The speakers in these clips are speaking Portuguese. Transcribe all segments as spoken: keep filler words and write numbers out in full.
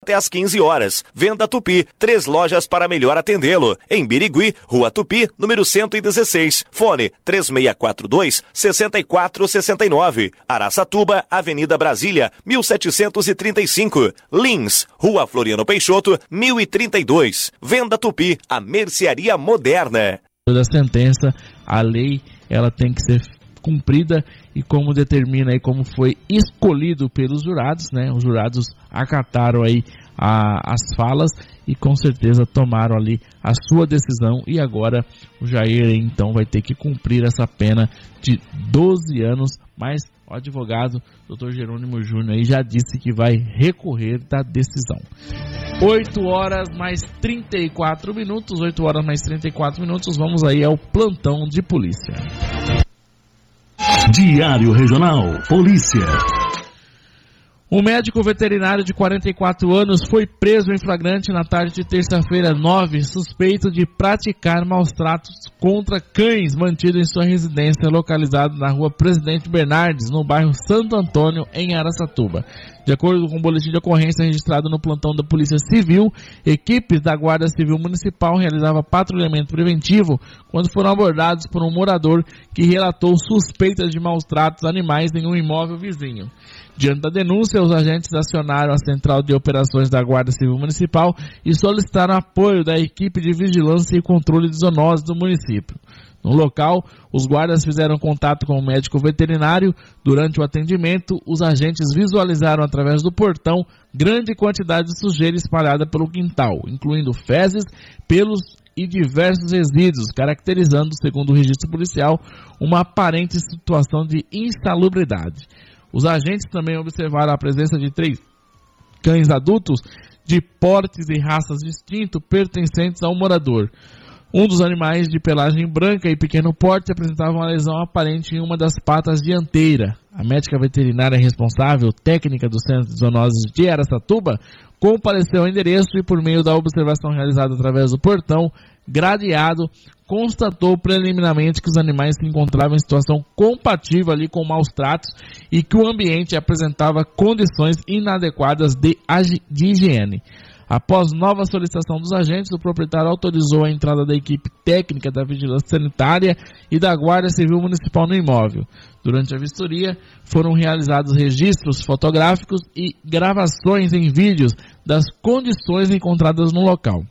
até às quinze horas. Venda Tupi, três lojas para melhor atendê-lo. Em Birigui, Rua Tupi, número cento e dezesseis. Fone três seis quatro dois, seis quatro seis nove. Araçatuba, Avenida Brasília, mil setecentos e trinta e cinco. Lins, Rua Floriano Peixoto, mil e trinta e dois. Venda Tupi, a mercearia moderna. Da sentença, a lei ela tem que ser cumprida e como determina aí como foi escolhido pelos jurados, né? Os jurados acataram aí a, as falas e com certeza tomaram ali a sua decisão e agora o Jair então vai ter que cumprir essa pena de doze anos, mas o advogado doutor Jerônimo Júnior aí já disse que vai recorrer da decisão. oito horas mais trinta e quatro minutos, oito horas mais trinta e quatro minutos, vamos aí ao plantão de polícia. Diário Regional Polícia. Um médico veterinário de quarenta e quatro anos foi preso em flagrante na tarde de terça-feira nove, suspeito de praticar maus tratos contra cães mantidos em sua residência localizada na rua Presidente Bernardes, no bairro Santo Antônio, em Araçatuba. De acordo com o boletim de ocorrência registrado no plantão da Polícia Civil, equipes da Guarda Civil Municipal realizavam patrulhamento preventivo quando foram abordados por um morador que relatou suspeitas de maus tratos animais em um imóvel vizinho. Diante da denúncia, os agentes acionaram a Central de Operações da Guarda Civil Municipal e solicitaram apoio da equipe de vigilância e controle de zoonoses do município. No local, os guardas fizeram contato com o médico veterinário. Durante o atendimento, os agentes visualizaram através do portão grande quantidade de sujeira espalhada pelo quintal, incluindo fezes, pelos e diversos resíduos, caracterizando, segundo o registro policial, uma aparente situação de insalubridade. Os agentes também observaram a presença de três cães adultos de portes e raças distintos pertencentes ao morador. Um dos animais de pelagem branca e pequeno porte apresentava uma lesão aparente em uma das patas dianteira. A médica veterinária responsável, técnica do Centro de Zoonoses de Araçatuba, compareceu ao endereço e, por meio da observação realizada através do portão gradeado, constatou preliminarmente que os animais se encontravam em situação compatível ali com maus tratos e que o ambiente apresentava condições inadequadas de, de higiene. Após nova solicitação dos agentes, o proprietário autorizou a entrada da equipe técnica da Vigilância Sanitária e da Guarda Civil Municipal no imóvel. Durante a vistoria, foram realizados registros fotográficos e gravações em vídeos das condições encontradas no local.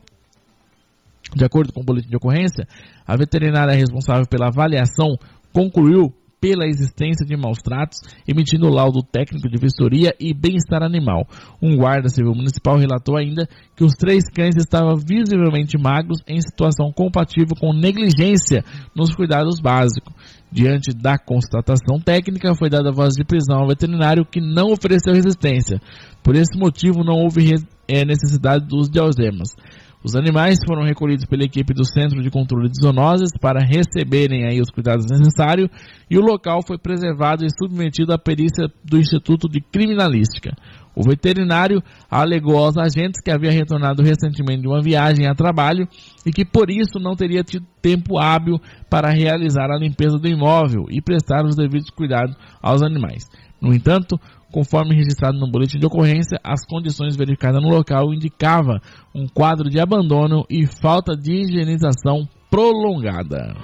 De acordo com o boletim de ocorrência, a veterinária responsável pela avaliação concluiu pela existência de maus tratos, emitindo laudo técnico de vistoria e bem-estar animal. Um guarda civil municipal relatou ainda que os três cães estavam visivelmente magros, em situação compatível com negligência nos cuidados básicos. Diante da constatação técnica, foi dada voz de prisão ao veterinário, que não ofereceu resistência. Por esse motivo, não houve é, necessidade do uso de algemas. Os animais foram recolhidos pela equipe do Centro de Controle de Zoonoses para receberem aí os cuidados necessários e o local foi preservado e submetido à perícia do Instituto de Criminalística. O veterinário alegou aos agentes que havia retornado recentemente de uma viagem a trabalho e que por isso não teria tido tempo hábil para realizar a limpeza do imóvel e prestar os devidos cuidados aos animais. No entanto, conforme registrado no boletim de ocorrência, as condições verificadas no local indicavam um quadro de abandono e falta de higienização prolongada.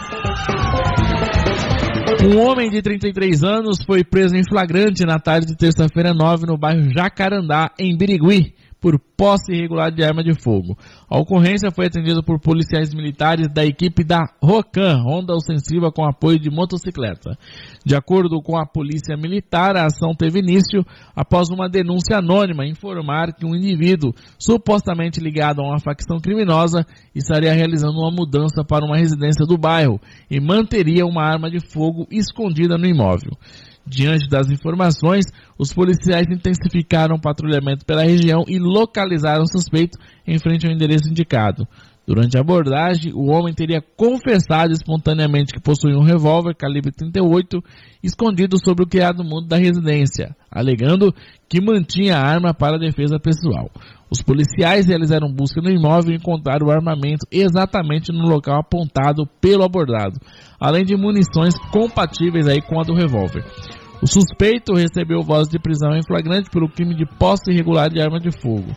Um homem de trinta e três anos foi preso em flagrante na tarde de terça-feira nove no bairro Jacarandá, em Birigui, por posse irregular de arma de fogo. A ocorrência foi atendida por policiais militares da equipe da ROCAM, Ronda Ostensiva com apoio de motocicleta. De acordo com a polícia militar, a ação teve início após uma denúncia anônima informar que um indivíduo supostamente ligado a uma facção criminosa estaria realizando uma mudança para uma residência do bairro e manteria uma arma de fogo escondida no imóvel. Diante das informações, os policiais intensificaram o patrulhamento pela região e localizaram o suspeito em frente ao endereço indicado. Durante a abordagem, o homem teria confessado espontaneamente que possuía um revólver calibre trinta e oito escondido sobre o criado mudo da residência, alegando que mantinha a arma para defesa pessoal. Os policiais realizaram busca no imóvel e encontraram o armamento exatamente no local apontado pelo abordado, além de munições compatíveis aí com a do revólver. O suspeito recebeu voz de prisão em flagrante pelo crime de posse irregular de arma de fogo.